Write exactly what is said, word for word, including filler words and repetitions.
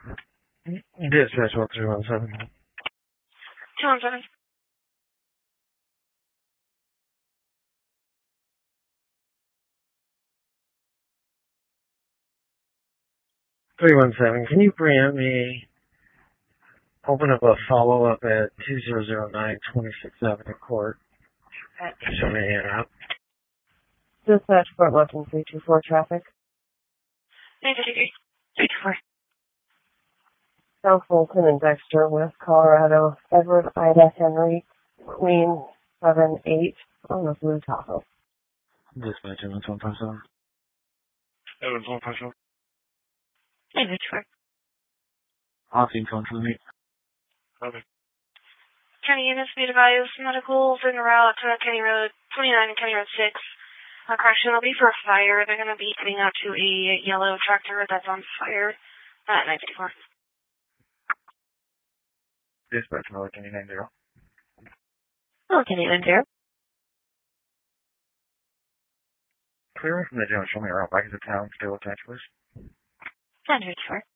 Dispatch one three one seven. two one seven. three one seven, can you preempt me? Open up a follow-up at two zero zero nine twenty-sixth Avenue Court. Show me a hand out. Dispatch Fort Lupton three two four traffic. nine fifty-three. three two four. South Fulton and Dexter, West Colorado. Edward Ida Henry, Queen seven eight on the Blue Tahoe. Dispatch Evans one five seven. Evans one five seven. nine fifty-four. Austin phone for me. Okay. County units be advised, medicals en route to County Road twenty-nine and County Road six. Uh, correction, it'll be for a fire. They're going to be heading out to a yellow tractor that's on fire at nine fifty-four. Dispatch Miller, can you name zero? Oh, can you name zero? Clear from the general, show me around back into town, still attached, please. nine fifty-four.